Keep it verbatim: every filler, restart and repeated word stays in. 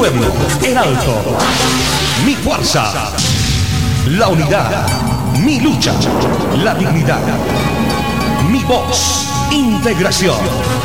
pueblo en alto. Mi fuerza. La unidad. Mi lucha. La dignidad. Mi voz. Integración.